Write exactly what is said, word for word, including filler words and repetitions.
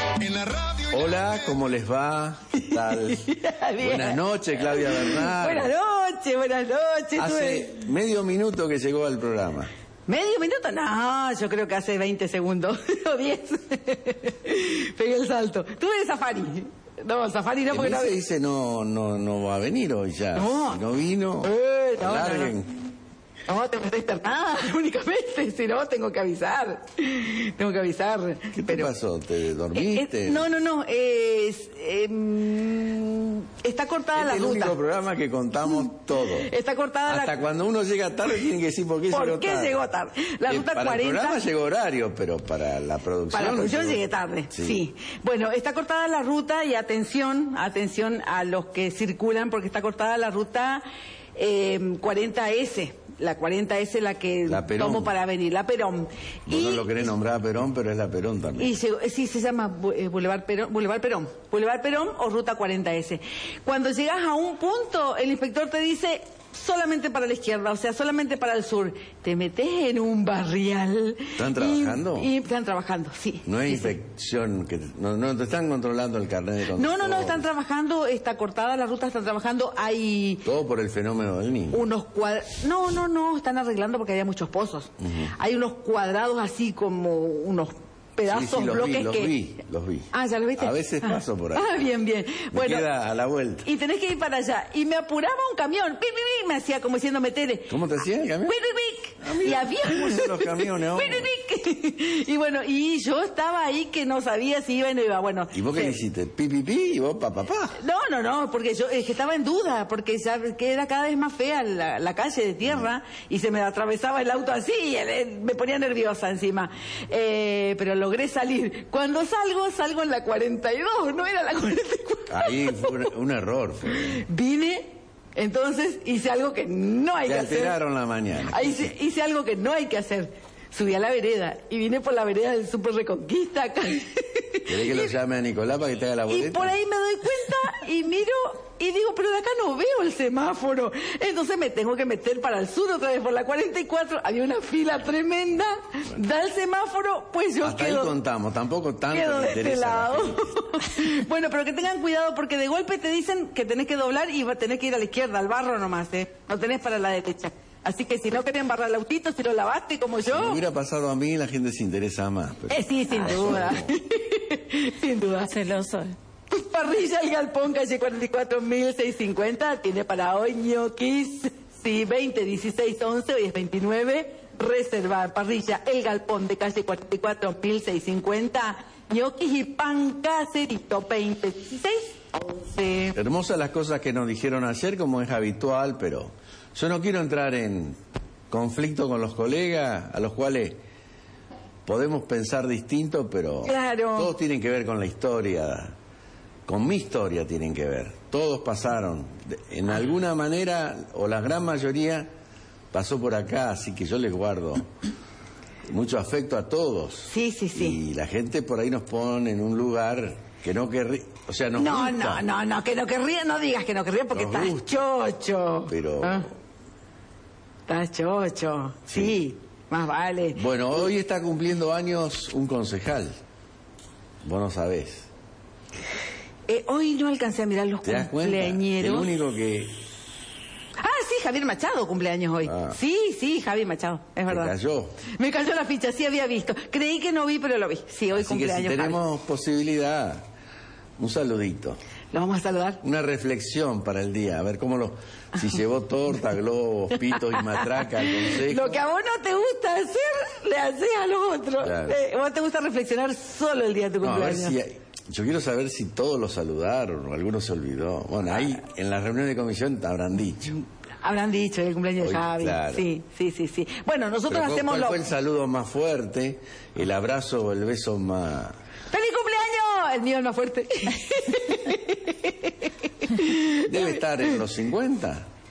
Hola, ¿cómo les va? ¿Qué tal? Buenas noches, Claudia Bernal. Buenas noches, buenas noches. Hace Tuve... medio minuto que llegó al programa. ¿Medio minuto? No, yo creo que hace veinte segundos o diez. Pegué el salto. Tuve el safari. No, safari no, porque no... no... se dice no, no, no va a venir hoy ya. No. Si no vino, eh, no, larguen. No, no. No, tengo que estar internada únicamente, si no, tengo que avisar. Tengo que avisar. ¿Qué te pero... pasó? ¿Te dormiste? Eh, eh, no, no, no. Eh, eh, está cortada este la es el ruta. Es el único programa que contamos todo. Está cortada Hasta la... cuando uno llega tarde tiene que decir por qué ¿Por llegó qué tarde. llegó tarde? La eh, ruta para cuarenta... el programa llegó horario, pero para la producción... Para la producción llegó... llegué tarde, sí. sí. Bueno, está cortada la ruta y atención, atención a los que circulan porque está cortada la ruta eh, cuarenta ese. La cuarenta ese la que la tomo para venir, la Perón. Vos y, no lo querés nombrar a Perón, pero es la Perón también. Y se, sí, se llama eh, Boulevard Perón, Boulevard Perón, Boulevard Perón o Ruta cuarenta ese. Cuando llegas a un punto, el inspector te dice solamente para la izquierda, o sea, solamente para el sur. Te metes en un barrial. ¿Están trabajando? Y, y están trabajando, sí. No es sí, inspección, sí. que no, no te están controlando el carnet de conductor. No, no, no, están trabajando, está cortada la ruta, están trabajando, hay... Todo por el fenómeno del niño. Unos cuadrados... No, no, no, están arreglando porque había muchos pozos. Uh-huh. Hay unos cuadrados así como unos... pedazos, sí, sí, los bloques vi, los que... vi, los vi. Ah, ¿ya los viste? A veces paso por ahí. Ah, bien, bien. Me bueno, queda a la vuelta. Y tenés que ir para allá. Y me apuraba un camión. ¡Pi, pi, pi! Me hacía como diciendo, metele. ¿Cómo te hacía el camión? ¡Pi, pi, pi! Ah, mira, y había... ¿cómo son los camiones? ¡Pi, pi, pi! Y bueno, y yo estaba ahí que no sabía si iba o no iba. Bueno, ¿y vos qué sí. hiciste? ¿Pi, pi, pi? ¿Y vos pa, pa, pa? No, no, no, porque yo es que estaba en duda, porque ya que era cada vez más fea la, la calle de tierra mm. y se me atravesaba el auto así y el, me ponía nerviosa encima. Eh, pero logré salir. Cuando salgo, salgo en la cuarenta y dos, no era la cuarenta y cuatro. Ahí fue un, un error. Fue. Vine, entonces hice algo que no hay Te que hacer. Te alteraron la mañana. Ahí hice, hice algo que no hay que hacer. Subí a la vereda y vine por la vereda del Super Reconquista. ¿Querés que lo llame a Nicolás para que te haga la boleta? Y por ahí me doy cuenta y miro y digo, pero de acá no veo el semáforo. Entonces me tengo que meter para el sur otra vez por la cuarenta y cuatro. Había una fila tremenda. Bueno. Da el semáforo, pues yo Hasta quedo... ahí contamos, tampoco tanto quedo me de este lado. Bueno, pero que tengan cuidado porque de golpe te dicen que tenés que doblar y tenés que ir a la izquierda, al barro nomás, ¿eh? No tenés para la derecha. Así que si no querían barrar el autito, si lo lavaste como yo... Si me hubiera pasado a mí, la gente se interesa más. Pero... Eh, sí, sin ah, duda. Sin duda. Celoso. Parrilla El Galpón, calle cuarenta y cuatro mil seiscientos cincuenta. Tiene para hoy ñoquis. Sí, veinte, dieciséis, once, hoy es veintinueve. Reservar. Parrilla El Galpón de calle cuarenta y cuatro mil seiscientos cincuenta. ñoquis y pan caserito. veinte, dieciséis, once. Hermosas las cosas que nos dijeron ayer, como es habitual, pero... Yo no quiero entrar en conflicto con los colegas, a los cuales podemos pensar distinto, pero claro. Todos tienen que ver con la historia, con mi historia tienen que ver. Todos pasaron, en alguna manera, o la gran mayoría, pasó por acá, así que yo les guardo mucho afecto a todos. Sí, sí, sí. Y la gente por ahí nos pone en un lugar... que no querría, o sea, nos no, gusta. No, no, no, que no querría, no digas que no querría porque nos estás gusta, chocho. Pero... ¿Ah? Estás chocho, sí. sí, más vale. Bueno, hoy está cumpliendo años un concejal, vos no sabés. Eh, hoy no alcancé a mirar los cumpleañeros. El único que... Ah, sí, Javier Machado cumpleaños hoy. Ah. Sí, sí, Javier Machado, es verdad. ¿Me cayó? Me cayó la ficha, sí había visto. Creí que no vi, pero lo vi. Sí, hoy Así cumpleaños. Que si tenemos Javier. posibilidad, un saludito. ¿Lo vamos a saludar? Una reflexión para el día, a ver cómo lo... Si llevó torta, globos, pitos y matraca al consejo. Lo que a vos no te gusta hacer, le haces a los otros. Claro. Eh, vos te gusta reflexionar solo el día de tu no, cumpleaños. A ver si... Yo quiero saber si todos lo saludaron o alguno se olvidó. Bueno, ahí en la reunión de comisión te habrán dicho. Habrán dicho el cumpleaños Hoy, de Javi. Claro. Sí, sí, sí, sí. Bueno, nosotros Pero hacemos ¿cuál lo... fue el saludo más fuerte? El abrazo o el beso más... ¡Feliz cumpleaños! El mío es más fuerte. Debe estar en los cincuenta.